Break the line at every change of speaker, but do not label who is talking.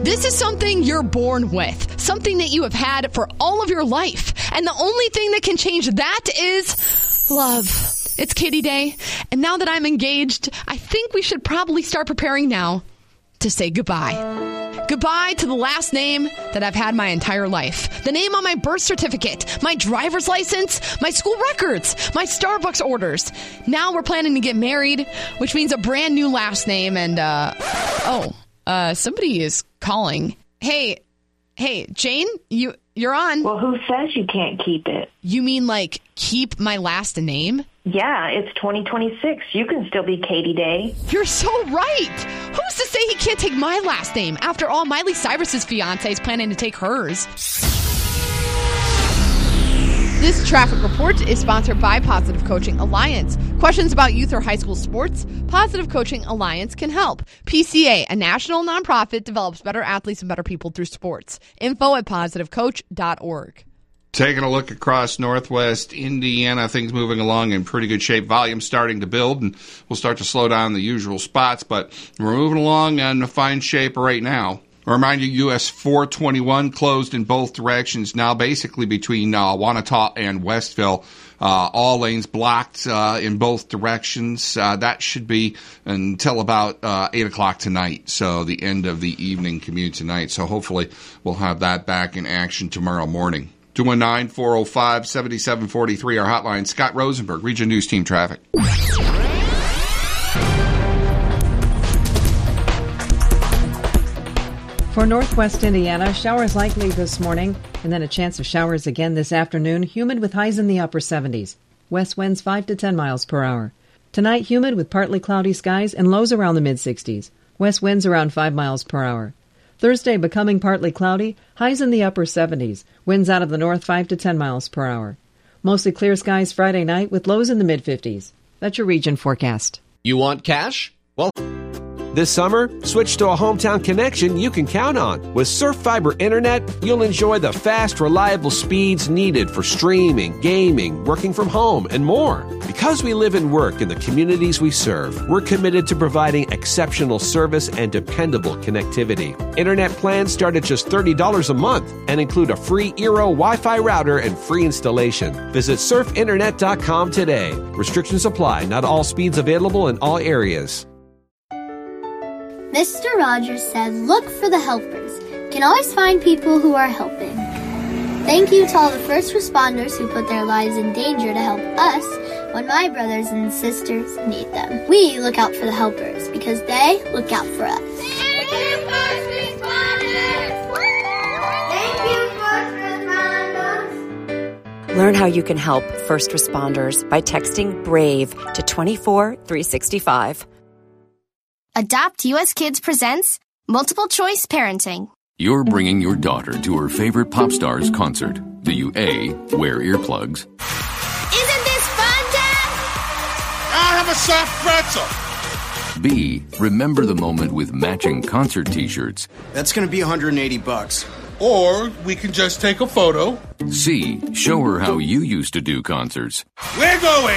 This is something you're born with, something that you have had for all of your life. And the only thing that can change that is love. It's Katie Day, and now that I'm engaged, I think we should probably start preparing now to say goodbye. Goodbye to the last name that I've had my entire life. The name on my birth certificate, my driver's license, my school records, my Starbucks orders. Now we're planning to get married, which means a brand new last name, and, somebody is calling. Hey, Jane, you're on.
Well, who says you can't keep it?
You mean, like, keep my last name?
Yeah, it's 2026. You can still be Katie Day.
You're so right. Who's to say he can't take my last name? After all, Miley Cyrus's fiance is planning to take hers. This traffic report is sponsored by Positive Coaching Alliance. Questions about youth or high school sports? Positive Coaching Alliance can help. PCA, a national nonprofit, develops better athletes and better people through sports. Info at positivecoach.org.
Taking a look across northwest Indiana, things moving along in pretty good shape. Volume starting to build, and we'll start to slow down the usual spots, but we're moving along in fine shape right now. I remind you, US 421 closed in both directions now, basically between Wanata and Westville. All lanes blocked in both directions. That should be until about 8 o'clock tonight, so the end of the evening commute tonight. So hopefully we'll have that back in action tomorrow morning. 219-405-7743, our hotline. Scott Rosenberg, Region News Team Traffic.
For northwest Indiana, showers likely this morning, and then a chance of showers again this afternoon. Humid with highs in the upper 70s. West winds 5 to 10 miles per hour. Tonight, humid with partly cloudy skies and lows around the mid-60s. West winds around 5 miles per hour. Thursday, becoming partly cloudy, highs in the upper 70s. Winds out of the north 5 to 10 miles per hour. Mostly clear skies Friday night with lows in the mid-50s. That's your region forecast.
You want cash? Well, this summer, switch to a hometown connection you can count on. With Surf Fiber Internet, you'll enjoy the fast, reliable speeds needed for streaming, gaming, working from home, and more. Because we live and work in the communities we serve, we're committed to providing exceptional service and dependable connectivity. Internet plans start at just $30 a month and include a free Eero Wi-Fi router and free installation. Visit surfinternet.com today. Restrictions apply. Not all speeds available in all areas.
Mr. Rogers said, look for the helpers. You can always find people who are helping. Thank you to all the first responders who put their lives in danger to help us when my brothers and sisters need them. We look out for the helpers because they look out for us. Thank you, first responders! Thank you, first responders!
Learn how you can help first responders by texting BRAVE to 24365.
Adopt US Kids presents Multiple Choice Parenting.
You're bringing your daughter to her favorite pop star's concert. Do you A, wear earplugs?
Isn't this fun, Dad?
I'll have a soft pretzel.
B, remember the moment with matching concert t-shirts.
That's going to be $180.
Or we can just take a photo.
C, show her how you used to do concerts.
We're going